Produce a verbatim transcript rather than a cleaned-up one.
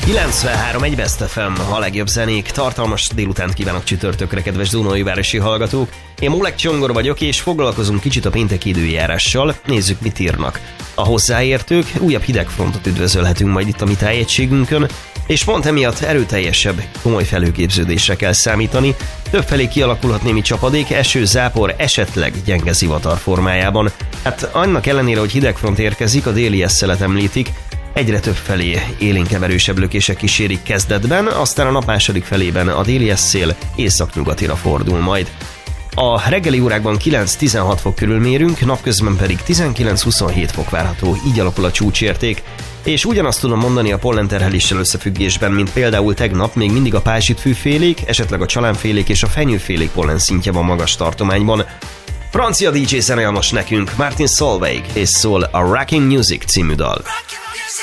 kilencvenhárom egy Best ef em, a legjobb zenék. Tartalmas délutánt kívánok csütörtökre, kedves Dunói-városi hallgatók. Én Molek Csongor vagyok, és foglalkozunk kicsit a pénteki időjárással. Nézzük, mit írnak a hozzáértők. Újabb hidegfrontot üdvözölhetünk majd itt a mi tájegységünkön, és pont emiatt erőteljesebb, komoly felhőképződésre kell számítani. Többfelé kialakulhat némi csapadék, eső, zápor, esetleg gyenge zivatar formájában. Hát annak ellenére, hogy hidegfront érkezik, a déli eszszelet említik, egyre több felé élénkebb erősebb lökések kísérik kezdetben, aztán a nap második felében a déli eszél északnyugatira fordul majd. A reggeli órákban kilenc-tizenhat fok körül mérünk, napközben pedig tizenkilenc-huszonhét fok várható, így alakul a csúcsérték. És ugyanazt tudom mondani a pollenterheléssel összefüggésben, mint például tegnap, még mindig a pázsitfűfélék, esetleg a csalánfélék és a fenyőfélék pollen szintje van magas tartományban. Francia dé dzsé zene most nekünk, Martin Solveig és szól a Rocking Music című dal.